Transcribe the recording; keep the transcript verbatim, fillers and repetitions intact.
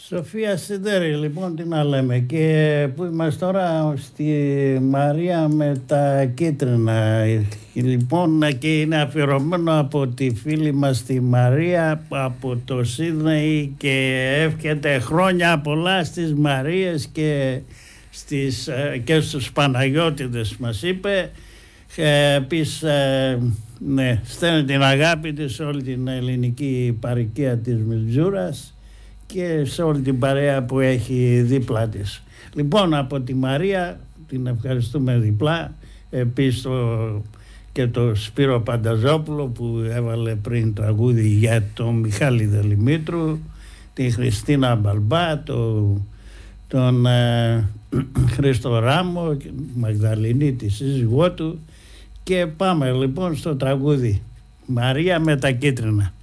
Σοφία Σιδέρη, λοιπόν, τι να λέμε. Και που είμαστε τώρα στη Μαρία με τα κίτρινα. Λοιπόν, και είναι αφιερωμένο από τη φίλη μας τη Μαρία από το Σίδνεϊ και εύχεται χρόνια πολλά στις Μαρίες και, στις, και στους Παναγιώτιδες, μας είπε. Επίσης, ναι, στέλνει την αγάπη της σε όλη την ελληνική παροικία της Μιτζούρας και σε όλη την παρέα που έχει δίπλα της. Λοιπόν, από τη Μαρία την ευχαριστούμε διπλά. Επίσης το, και το Σπύρο Πανταζόπουλο που έβαλε πριν τραγούδι για τον Μιχάλη Δελημήτρου, την Χριστίνα Μπαλμπά, το, τον ε, Χρήστο Ράμο, Μαγδαληνή, τη σύζυγό του. Και πάμε λοιπόν στο τραγούδι Μαρία με τα κίτρινα.